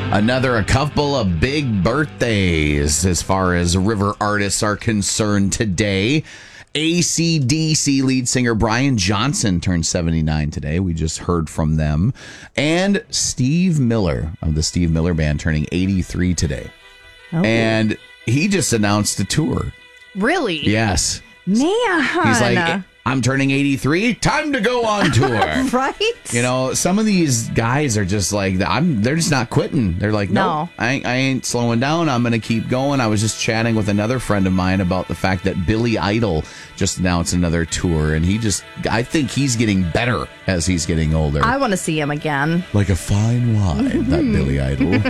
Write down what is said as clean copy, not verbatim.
A couple of big birthdays as far as river artists are concerned today. AC/DC lead singer Brian Johnson turned 79 today. We just heard from them. And Steve Miller of the Steve Miller Band turning 83 today. Oh. And he just announced a tour. Really? Yes. Man. He's like, I'm turning 83. Time to go on tour. Right? You know, some of these guys are just like, they're just not quitting. They're like, no, I ain't slowing down. I'm going to keep going. I was just chatting with another friend of mine about the fact that Billy Idol just announced another tour. And I think he's getting better as he's getting older. I want to see him again. Like a fine wine, that Billy Idol.